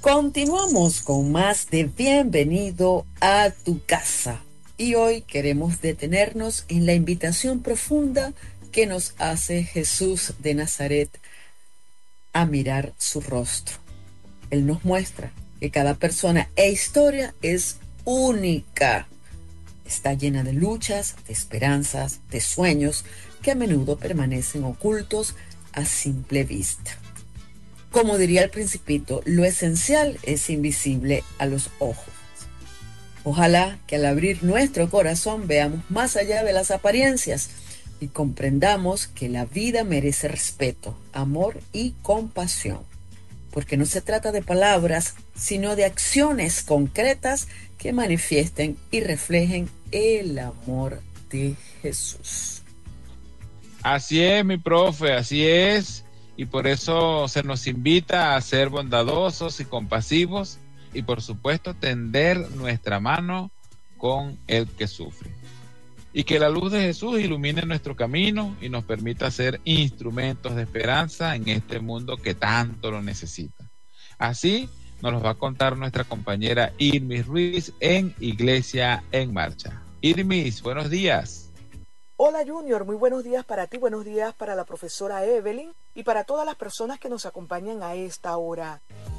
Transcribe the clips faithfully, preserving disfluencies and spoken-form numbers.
Continuamos con más de Bienvenido a tu casa y hoy queremos detenernos en la invitación profunda que nos hace Jesús de Nazaret a mirar su rostro. Él nos muestra que cada persona e historia es única. Está llena de luchas, de esperanzas, de sueños que a menudo permanecen ocultos a simple vista. Como diría el Principito, lo esencial es invisible a los ojos. Ojalá que al abrir nuestro corazón veamos más allá de las apariencias y comprendamos que la vida merece respeto, amor y compasión. Porque no se trata de palabras, sino de acciones concretas que manifiesten y reflejen el amor de Jesús. Así es, mi profe, así es. Y por eso se nos invita a ser bondadosos y compasivos y por supuesto tender nuestra mano con el que sufre. Y que la luz de Jesús ilumine nuestro camino y nos permita ser instrumentos de esperanza en este mundo que tanto lo necesita. Así nos lo va a contar nuestra compañera Irmis Ruiz en Iglesia en Marcha. Irmis, buenos días. Hola Junior, muy buenos días para ti, buenos días para la profesora Evelyn y para todas las personas que nos acompañan a esta hora.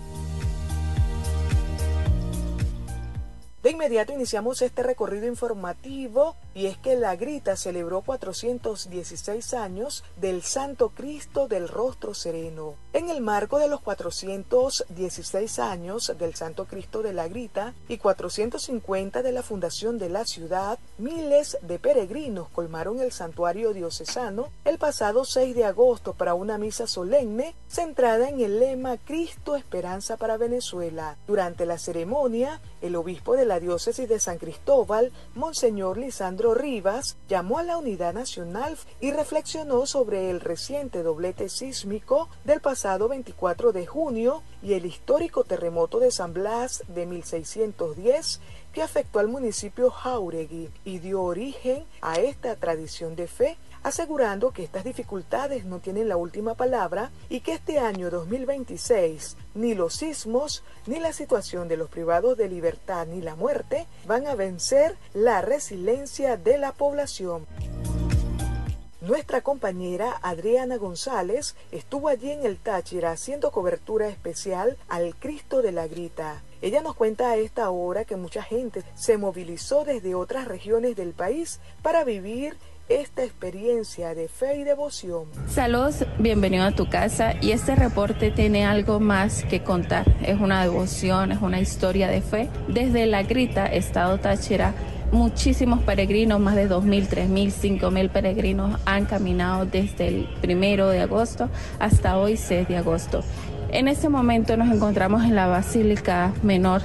De inmediato iniciamos este recorrido informativo y es que La Grita celebró cuatrocientos dieciséis años del Santo Cristo del Rostro Sereno. En el marco de los cuatrocientos dieciséis años del Santo Cristo de La Grita y cuatrocientos cincuenta de la fundación de la ciudad, miles de peregrinos colmaron el santuario diocesano el pasado seis de agosto para una misa solemne centrada en el lema Cristo Esperanza para Venezuela. Durante la ceremonia, el obispo de la diócesis de San Cristóbal, Monseñor Lisandro Rivas, llamó a la unidad nacional y reflexionó sobre el reciente doblete sísmico del pasado veinticuatro de junio y el histórico terremoto de San Blas de mil seiscientos diez que afectó al municipio Jáuregui y dio origen a esta tradición de fe, asegurando que estas dificultades no tienen la última palabra y que este año dos mil veintiséis ni los sismos, ni la situación de los privados de libertad, ni la muerte van a vencer la resiliencia de la población. Nuestra compañera Adriana González estuvo allí en el Táchira haciendo cobertura especial al Cristo de la Grita. Ella nos cuenta a esta hora que mucha gente se movilizó desde otras regiones del país para vivir esta experiencia de fe y devoción. Saludos, bienvenido a tu casa y este reporte tiene algo más que contar. Es una devoción, es una historia de fe. Desde La Grita, estado Táchira, muchísimos peregrinos, más de dos mil, tres mil, cinco mil peregrinos han caminado desde el primero de agosto hasta hoy seis de agosto. En este momento nos encontramos en la Basílica Menor,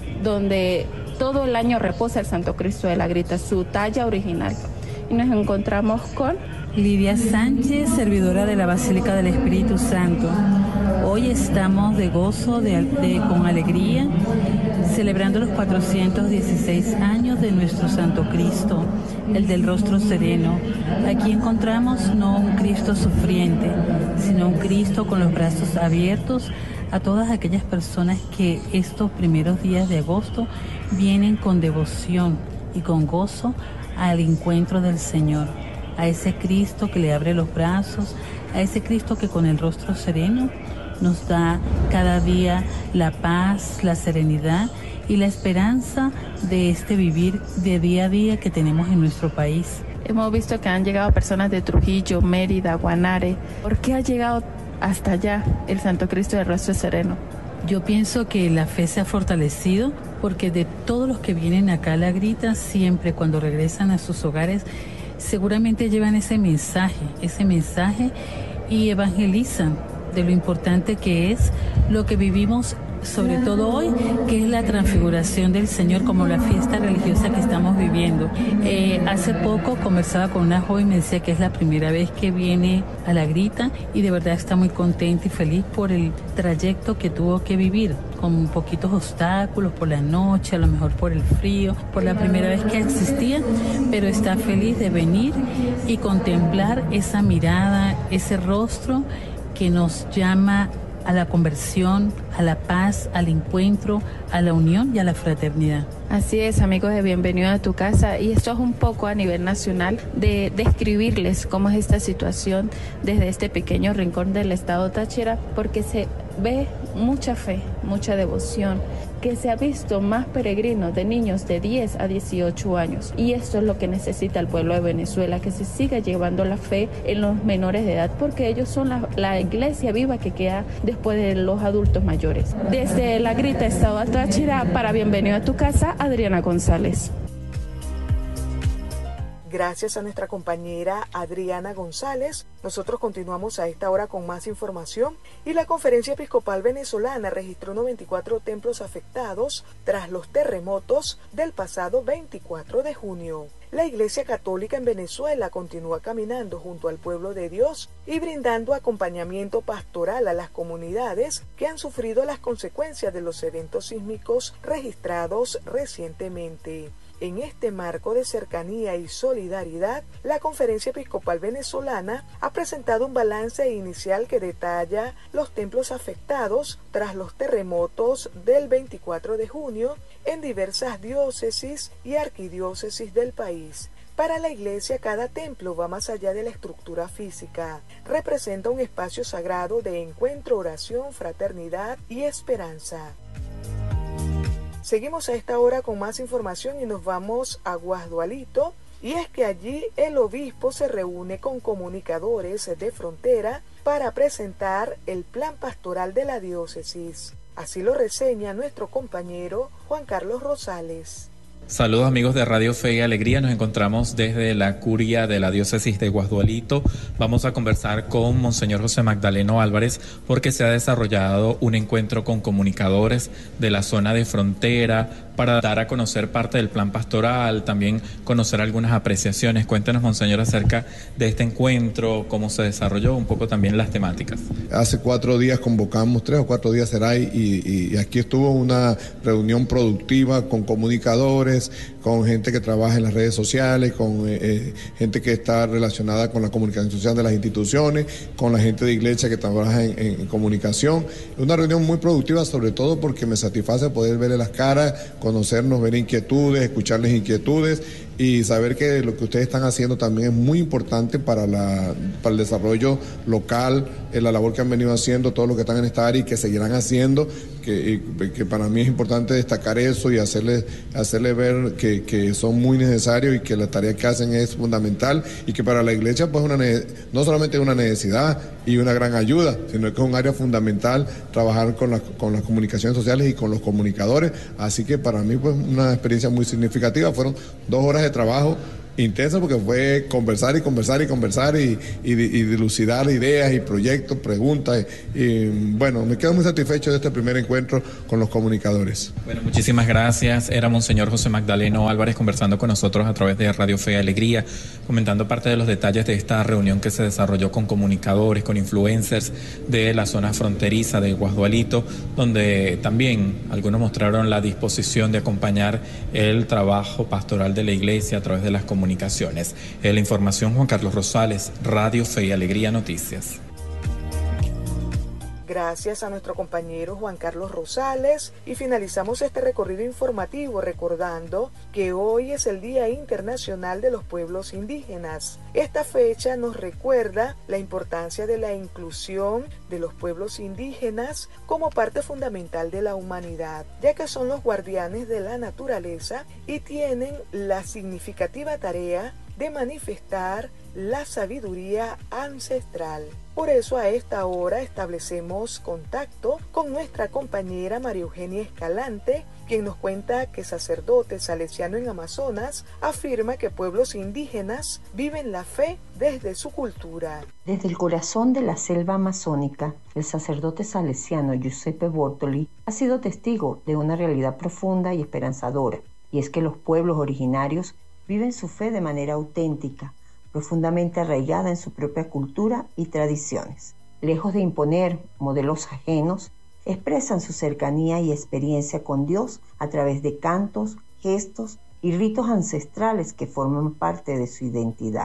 donde todo el año reposa el Santo Cristo de la Grita, su talla original. Y nos encontramos con Lidia Sánchez, servidora de la Basílica del Espíritu Santo. Hoy estamos de gozo, de, de, con alegría, celebrando los cuatrocientos dieciséis años de nuestro Santo Cristo, el del rostro sereno. Aquí encontramos no un Cristo sufriente, sino un Cristo con los brazos abiertos a todas aquellas personas que estos primeros días de agosto vienen con devoción y con gozo al encuentro del Señor, a ese Cristo que le abre los brazos, a ese Cristo que con el rostro sereno nos da cada día la paz, la serenidad y la esperanza de este vivir de día a día que tenemos en nuestro país. Hemos visto que han llegado personas de Trujillo, Mérida, Guanare. ¿Por qué ha llegado hasta allá el Santo Cristo del Rostro Sereno? Yo pienso que la fe se ha fortalecido porque de todos los que vienen acá a La Grita, siempre cuando regresan a sus hogares, seguramente llevan ese mensaje, ese mensaje y evangelizan de lo importante que es lo que vivimos, sobre todo hoy, que es la transfiguración del Señor, como la fiesta religiosa que estamos viviendo. Eh, hace poco conversaba con una joven y me decía que es la primera vez que viene a La Grita y de verdad está muy contenta y feliz por el trayecto que tuvo que vivir, con poquitos obstáculos por la noche, a lo mejor por el frío, por la primera vez que existía, pero está feliz de venir y contemplar esa mirada, ese rostro que nos llama a la conversión, a la paz, al encuentro, a la unión y a la fraternidad. Así es, amigos de Bienvenido a tu Casa, y esto es un poco a nivel nacional de describirles cómo es esta situación desde este pequeño rincón del estado Táchira, porque se ve mucha fe, mucha devoción, que se ha visto más peregrinos de niños de diez a dieciocho años, y esto es lo que necesita el pueblo de Venezuela, que se siga llevando la fe en los menores de edad, porque ellos son la, la iglesia viva que queda después de los adultos mayores. Desde La Grita, estado Táchira, para Bienvenido a tu Casa, Adriana González. Gracias a nuestra compañera Adriana González, nosotros continuamos a esta hora con más información. Y la Conferencia Episcopal Venezolana registró noventa y cuatro templos afectados tras los terremotos del pasado veinticuatro de junio. La Iglesia Católica en Venezuela continúa caminando junto al pueblo de Dios y brindando acompañamiento pastoral a las comunidades que han sufrido las consecuencias de los eventos sísmicos registrados recientemente. En este marco de cercanía y solidaridad, la Conferencia Episcopal Venezolana ha presentado un balance inicial que detalla los templos afectados tras los terremotos del veinticuatro de junio en diversas diócesis y arquidiócesis del país. Para la Iglesia, cada templo va más allá de la estructura física. Representa un espacio sagrado de encuentro, oración, fraternidad y esperanza. Seguimos a esta hora con más información y nos vamos a Guasdualito, y es que allí el obispo se reúne con comunicadores de frontera para presentar el plan pastoral de la diócesis. Así lo reseña nuestro compañero Juan Carlos Rosales. Saludos amigos de Radio Fe y Alegría, nos encontramos desde la curia de la diócesis de Guasdualito. Vamos a conversar con Monseñor José Magdaleno Álvarez porque se ha desarrollado un encuentro con comunicadores de la zona de frontera para dar a conocer parte del plan pastoral, también conocer algunas apreciaciones. Cuéntenos, Monseñor, acerca de este encuentro, cómo se desarrolló, un poco también las temáticas. Hace cuatro días convocamos, tres o cuatro días será, y, y, y aquí estuvo una reunión productiva con comunicadores, con gente que trabaja en las redes sociales, con eh, gente que está relacionada con la comunicación social de las instituciones, con la gente de iglesia que trabaja en, en, en comunicación. Una reunión muy productiva, sobre todo porque me satisface poder verle las caras, conocernos, ver inquietudes, escucharles inquietudes y saber que lo que ustedes están haciendo también es muy importante para, la, para el desarrollo local, en la labor que han venido haciendo, todo lo que están en esta área y que seguirán haciendo, que, que para mí es importante destacar eso y hacerles, hacerles ver que, que son muy necesarios y que la tarea que hacen es fundamental y que para la iglesia pues una, no solamente es una necesidad y una gran ayuda, sino que es un área fundamental trabajar con, la, con las comunicaciones sociales y con los comunicadores, así que para mí pues una experiencia muy significativa. Fueron dos horas de trabajo intenso porque fue conversar y conversar y conversar y, y, y dilucidar ideas y proyectos, preguntas y, y bueno, me quedo muy satisfecho de este primer encuentro con los comunicadores. Bueno, muchísimas gracias. Era Monseñor José Magdaleno Álvarez conversando con nosotros a través de Radio Fe y Alegría, comentando parte de los detalles de esta reunión que se desarrolló con comunicadores, con influencers de la zona fronteriza de Guasdualito, donde también algunos mostraron la disposición de acompañar el trabajo pastoral de la iglesia a través de las comunicaciones. Comunicaciones. En la información, Juan Carlos Rosales, Radio Fe y Alegría Noticias. Gracias a nuestro compañero Juan Carlos Rosales y finalizamos este recorrido informativo recordando que hoy es el Día Internacional de los Pueblos Indígenas. Esta fecha nos recuerda la importancia de la inclusión de los pueblos indígenas como parte fundamental de la humanidad, ya que son los guardianes de la naturaleza y tienen la significativa tarea de manifestar la sabiduría ancestral. Por eso a esta hora establecemos contacto con nuestra compañera María Eugenia Escalante, quien nos cuenta que sacerdote salesiano en Amazonas afirma que pueblos indígenas viven la fe desde su cultura. Desde el corazón de la selva amazónica, el sacerdote salesiano Giuseppe Bortoli ha sido testigo de una realidad profunda y esperanzadora, y es que los pueblos originarios viven su fe de manera auténtica, profundamente arraigada en su propia cultura y tradiciones. Lejos de imponer modelos ajenos, expresan su cercanía y experiencia con Dios a través de cantos, gestos y ritos ancestrales que forman parte de su identidad.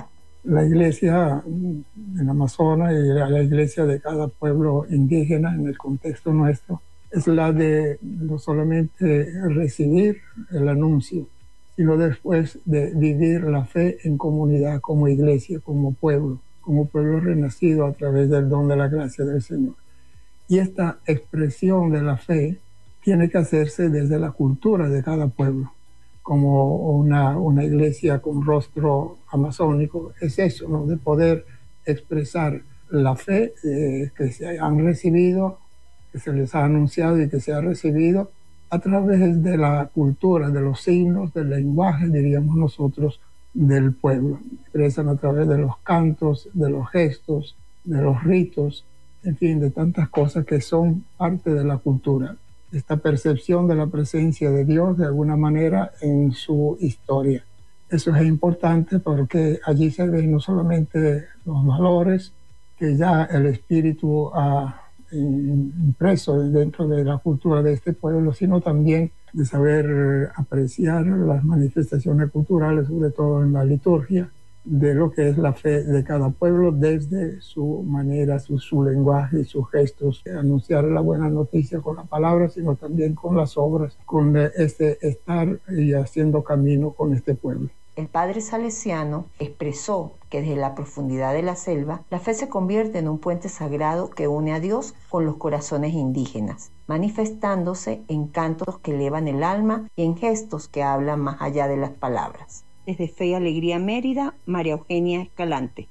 La iglesia en Amazonas y la, la iglesia de cada pueblo indígena en el contexto nuestro es la de no solamente recibir el anuncio, sino después de vivir la fe en comunidad, como iglesia, como pueblo, como pueblo renacido a través del don de la gracia del Señor. Y esta expresión de la fe tiene que hacerse desde la cultura de cada pueblo. Como una, una iglesia con rostro amazónico, es eso, ¿no? De poder expresar la fe eh, que se han recibido, que se les ha anunciado y que se ha recibido a través de la cultura, de los signos, del lenguaje, diríamos nosotros, del pueblo. Expresan a través de los cantos, de los gestos, de los ritos, en fin, de tantas cosas que son parte de la cultura. Esta percepción de la presencia de Dios de alguna manera en su historia. Eso es importante porque allí se ven no solamente los valores que ya el espíritu ha impreso dentro de la cultura de este pueblo, sino también de saber apreciar las manifestaciones culturales, sobre todo en la liturgia, de lo que es la fe de cada pueblo desde su manera, su, su lenguaje y sus gestos, anunciar la buena noticia con la palabra, sino también con las obras, con este estar y haciendo camino con este pueblo. El padre salesiano expresó que desde la profundidad de la selva, la fe se convierte en un puente sagrado que une a Dios con los corazones indígenas, manifestándose en cantos que elevan el alma y en gestos que hablan más allá de las palabras. Desde Fe y Alegría Mérida, María Eugenia Escalante.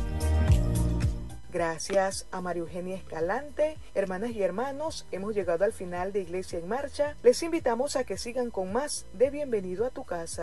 Gracias a María Eugenia Escalante. Hermanas y hermanos, hemos llegado al final de Iglesia en Marcha. Les invitamos a que sigan con más de Bienvenido a tu Casa.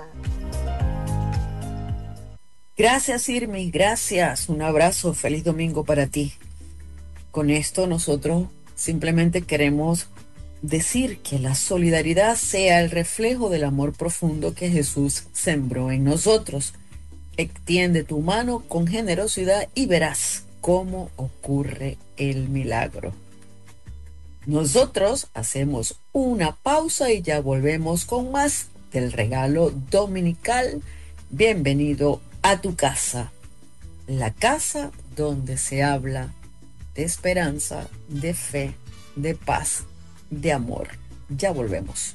Gracias, Irmi, gracias. Un abrazo, feliz domingo para ti. Con esto nosotros simplemente queremos decir que la solidaridad sea el reflejo del amor profundo que Jesús sembró en nosotros. Extiende tu mano con generosidad y verás cómo ocurre el milagro. Nosotros hacemos una pausa y ya volvemos con más del regalo dominical. Bienvenido a tu casa, la casa donde se habla de esperanza, de fe, de paz, de amor. Ya volvemos.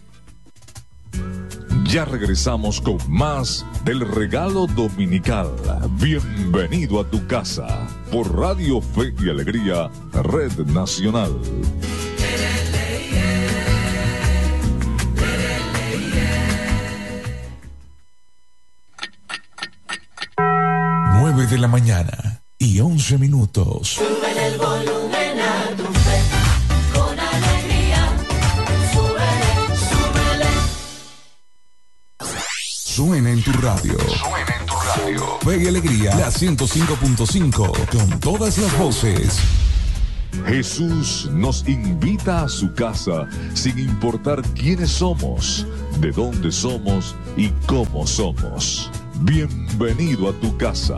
Ya regresamos con más del regalo dominical. Bienvenido a tu casa por Radio Fe y Alegría, Red Nacional. nueve de la mañana y once minutos. Sube el volumen a tu fe, con alegría. Súbele, súbele. Suena en tu radio. Suena en tu radio. Fe y Alegría, la ciento cinco punto cinco, con todas las voces. Jesús nos invita a su casa sin importar quiénes somos, de dónde somos y cómo somos. Bienvenido a tu casa.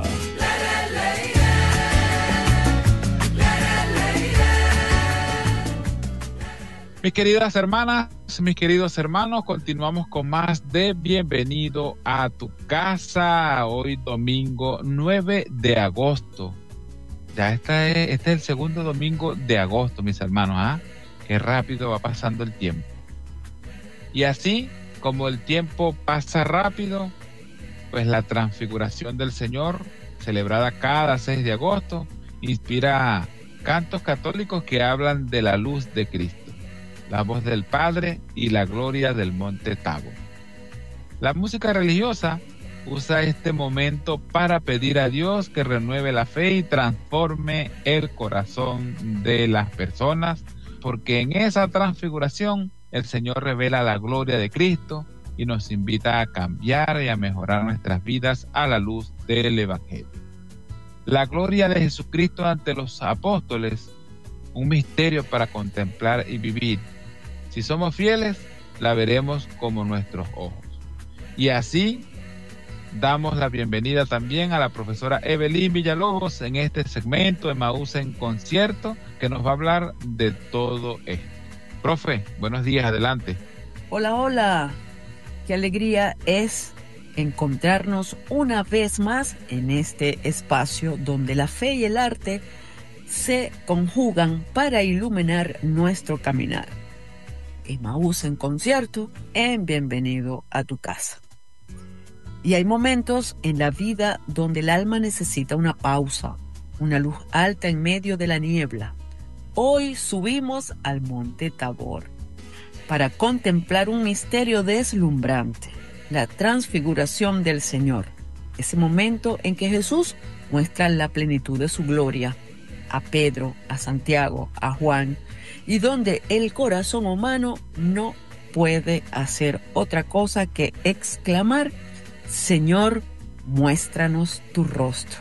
Mis queridas hermanas, mis queridos hermanos, continuamos con más de Bienvenido a tu casa. Hoy domingo nueve de agosto. Ya está, este es el segundo domingo de agosto, mis hermanos. ¿Ah? Qué rápido va pasando el tiempo. Y así como el tiempo pasa rápido, pues la transfiguración del Señor, celebrada cada seis de agosto, inspira cantos católicos que hablan de la luz de Cristo, la voz del Padre y la gloria del monte Tabor. La música religiosa usa este momento para pedir a Dios que renueve la fe y transforme el corazón de las personas, porque en esa transfiguración el Señor revela la gloria de Cristo y nos invita a cambiar y a mejorar nuestras vidas a la luz del Evangelio. La gloria de Jesucristo ante los apóstoles, un misterio para contemplar y vivir. Si somos fieles, la veremos como nuestros ojos. Y así damos la bienvenida también a la profesora Evelyn Villalobos en este segmento de Emaús en Concierto, que nos va a hablar de todo esto. Profe, buenos días, adelante. Hola, hola. Qué alegría es encontrarnos una vez más en este espacio donde la fe y el arte se conjugan para iluminar nuestro caminar. Emaús en concierto en Bienvenido a tu casa. Y hay momentos en la vida donde el alma necesita una pausa, una luz alta en medio de la niebla. Hoy subimos al monte Tabor para contemplar un misterio deslumbrante, la transfiguración del Señor, ese momento en que Jesús muestra la plenitud de su gloria a Pedro, a Santiago, a Juan, y donde el corazón humano no puede hacer otra cosa que exclamar: Señor, muéstranos tu rostro.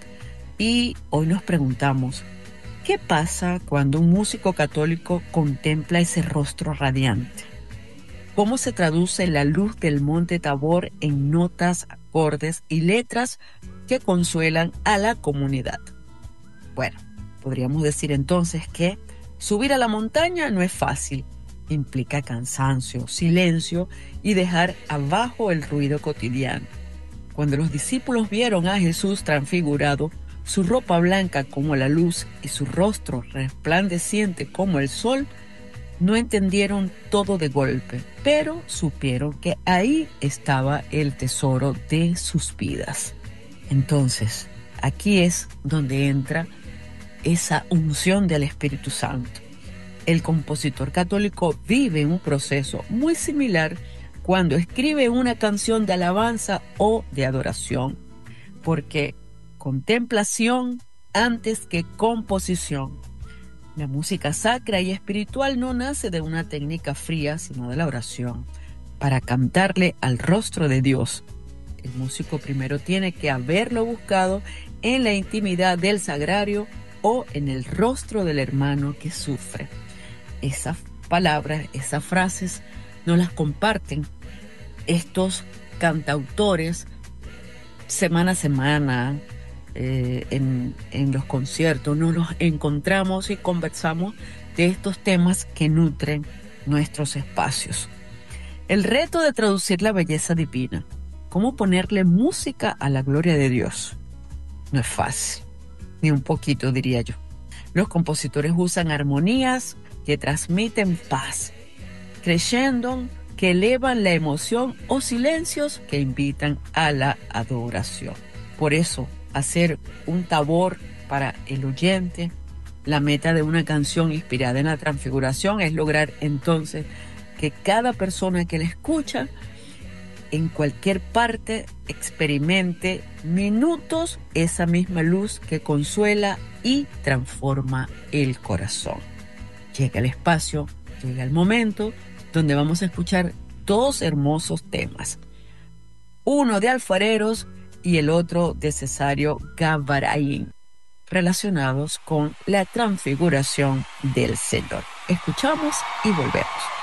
Y hoy nos preguntamos, ¿qué pasa cuando un músico católico contempla ese rostro radiante? ¿Cómo se traduce la luz del monte Tabor en notas, acordes y letras que consuelan a la comunidad? Bueno, podríamos decir entonces que subir a la montaña no es fácil. Implica cansancio, silencio y dejar abajo el ruido cotidiano. Cuando los discípulos vieron a Jesús transfigurado, su ropa blanca como la luz y su rostro resplandeciente como el sol, no entendieron todo de golpe, pero supieron que ahí estaba el tesoro de sus vidas. Entonces, aquí es donde entra esa unción del Espíritu Santo. El compositor católico vive un proceso muy similar cuando escribe una canción de alabanza o de adoración, porque contemplación antes que composición. La música sacra y espiritual no nace de una técnica fría, sino de la oración. Para cantarle al rostro de Dios, el músico primero tiene que haberlo buscado en la intimidad del sagrario o en el rostro del hermano que sufre. Esas palabras, esas frases, nos las comparten estos cantautores semana a semana, eh, en, en los conciertos. Nos los encontramos y conversamos de estos temas que nutren nuestros espacios. El reto de traducir la belleza divina, cómo ponerle música a la gloria de Dios, no es fácil, ni un poquito, diría yo. Los compositores usan armonías que transmiten paz, crescendo que elevan la emoción o silencios que invitan a la adoración. Por eso, hacer un tabor para el oyente, la meta de una canción inspirada en la transfiguración es lograr entonces que cada persona que la escucha en cualquier parte experimente minutos esa misma luz que consuela y transforma el corazón. Llega el espacio, llega el momento donde vamos a escuchar dos hermosos temas, uno de alfareros y el otro de Cesario Gavarain, relacionados con la transfiguración del Señor. Escuchamos y volvemos.